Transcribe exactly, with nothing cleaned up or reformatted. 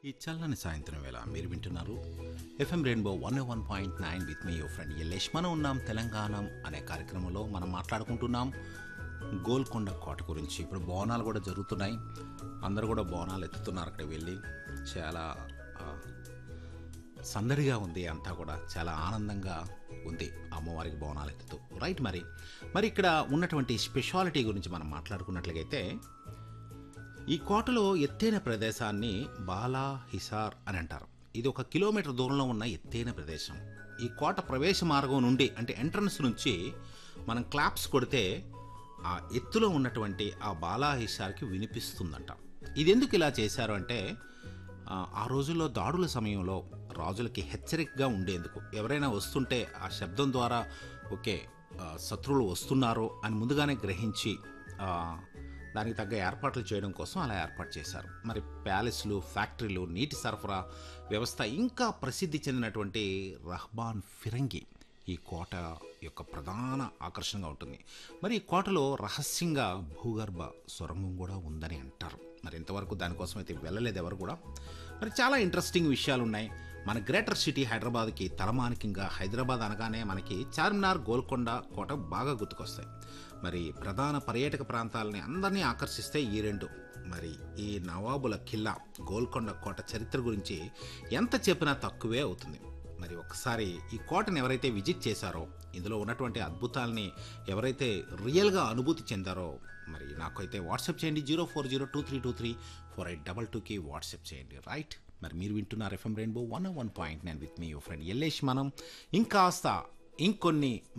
ఈ చల్లని సాయంత్రం వేళ మీరు వింటున్నారు FM rainbow one one point nine with me your friend Yallesh. మనం ఉన్నాం తెలంగాణ అనే కార్యక్రమంలో. మనం మాట్లాడుకుంటున్నాం గోల్కొండ కోట గురించి. ఇప్పుడు బోనాలు కూడా జరుగుతున్నాయి, అందరూ కూడా బోనాలు ఎత్తుతున్నారు. అక్కడికి వెళ్ళి చాలా ఆ, సందడిగా ఉంది, అంతా కూడా చాలా ఆనందంగా ఉంది అమ్మవారికి బోనాలు ఎత్తుతూ. రైట్, మరి మరి ఇక్కడ ఉన్నటువంటి స్పెషాలిటీ గురించి మనం మాట్లాడుకున్నట్లయితే, ఈ కోటలో ఎత్తైన ప్రదేశాన్ని బాలా హిసార్ అని అంటారు. ఇది ఒక కిలోమీటర్ దూరంలో ఉన్న ఎత్తైన ప్రదేశం. ఈ కోట ప్రవేశ మార్గం నుండి, అంటే ఎంట్రన్స్ నుంచి మనం క్లాప్స్ కొడితే ఆ ఎత్తులో ఉన్నటువంటి ఆ బాలా హిసార్కి వినిపిస్తుందంట. ఇది ఎందుకు ఇలా చేశారు అంటే, ఆ రోజుల్లో దాడుల సమయంలో రాజులకి హెచ్చరికగా ఉండేందుకు, ఎవరైనా వస్తుంటే ఆ శబ్దం ద్వారా ఓకే శత్రువులు వస్తున్నారో అని ముందుగానే గ్రహించి దానికి తగ్గ ఏర్పాట్లు చేయడం కోసం అలా ఏర్పాటు చేశారు. మరి ప్యాలెస్లు, ఫ్యాక్టరీలు, నీటి సరఫరా వ్యవస్థ, ఇంకా ప్రసిద్ధి చెందినటువంటి రహ్బాన్ ఫిరంగి ఈ కోట యొక్క ప్రధాన ఆకర్షణగా ఉంటుంది. మరి ఈ కోటలో రహస్యంగా భూగర్భ సొరంగం కూడా ఉందని అంటారు. మరి ఇంతవరకు దానికోసం అయితే వెళ్ళలేదు ఎవరు కూడా. మరి చాలా ఇంట్రెస్టింగ్ విషయాలు ఉన్నాయి. మన గ్రేటర్ సిటీ హైదరాబాద్కి తలమానికంగా, హైదరాబాద్ అనగానే మనకి చార్మినార్, గోల్కొండ కోట బాగా గుర్తుకొస్తాయి. మరి ప్రధాన పర్యాటక ప్రాంతాలని అందరినీ ఆకర్షిస్తే ఈ రెండు. మరి ఈ నవాబుల ఖిల్లా, గోల్కొండ కోట చరిత్ర గురించి ఎంత చెప్పినా తక్కువే అవుతుంది. మరి ఒకసారి ఈ కోటను ఎవరైతే విజిట్ చేశారో, ఇందులో ఉన్నటువంటి అద్భుతాలని ఎవరైతే రియల్గా అనుభూతి చెందారో, మరి నాకైతే వాట్సాప్ చేయండి. Zero four zero two three two three four eight double టూకి వాట్సాప్ చేయండి. రైట్, మరి మీరు వింటున్నారు FM rainbow one one point nine with me your friend Yallesh. మనం ఇంకాస్త ఇంకొన్ని